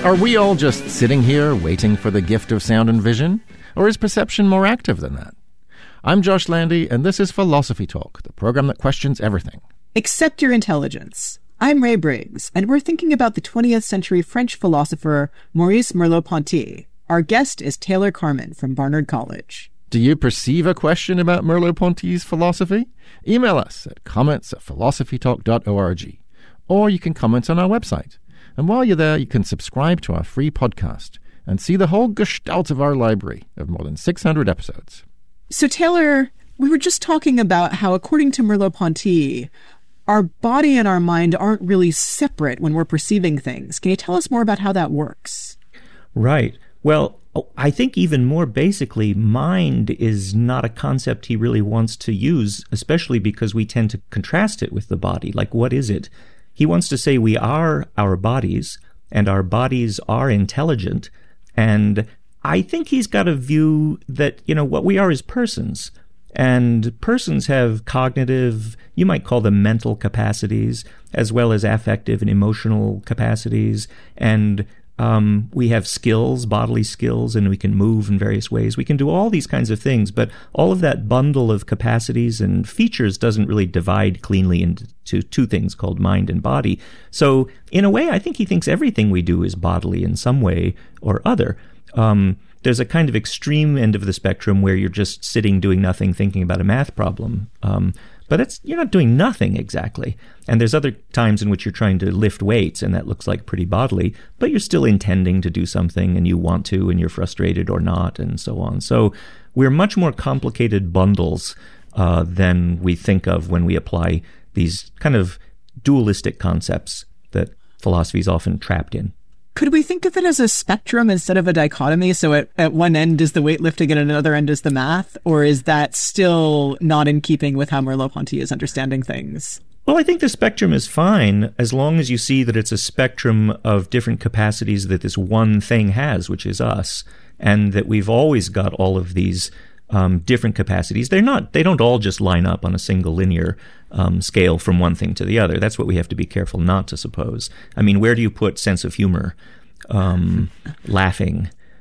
Are we all just sitting here waiting for the gift of sound and vision? Or is perception more active than that? I'm Josh Landy, and this is Philosophy Talk, the program that questions everything. Accept your intelligence. I'm Ray Briggs, and we're thinking about the 20th century French philosopher Maurice Merleau-Ponty. Our guest is Taylor Carman from Barnard College. Do you perceive a question about Merleau-Ponty's philosophy? Email us at comments@philosophytalk.org, or you can comment on our website. And while you're there, you can subscribe to our free podcast and see the whole gestalt of our library of more than 600 episodes. So, Taylor, we were just talking about how, according to Merleau-Ponty, our body and our mind aren't really separate when we're perceiving things. Can you tell us more about how that works? Right. Well, I think even more basically, mind is not a concept he really wants to use, especially because we tend to contrast it with the body. Like, what is it? He wants to say we are our bodies, and our bodies are intelligent. And I think he's got a view that, what we are is persons. And persons have cognitive, you might call them mental capacities, as well as affective and emotional capacities. And we have skills, bodily skills, and we can move in various ways. We can do all these kinds of things, but all of that bundle of capacities and features doesn't really divide cleanly into two things called mind and body. So in a way, I think he thinks everything we do is bodily in some way or other. There's a kind of extreme end of the spectrum where you're just sitting doing nothing, thinking about a math problem. But you're not doing nothing exactly. And there's other times in which you're trying to lift weights, and that looks like pretty bodily, but you're still intending to do something, and you want to, and you're frustrated or not, and so on. So we're much more complicated bundles than we think of when we apply these kind of dualistic concepts that philosophy is often trapped in. Could we think of it as a spectrum instead of a dichotomy? So at one end is the weightlifting and at another end is the math? Or is that still not in keeping with how Merleau-Ponty is understanding things? Well, I think the spectrum is fine as long as you see that it's a spectrum of different capacities that this one thing has, which is us, and that we've always got all of these different capacities. They don't all just line up on a single linear scale from one thing to the other. That's what we have to be careful not to suppose. I mean, where do you put sense of humor, laughing,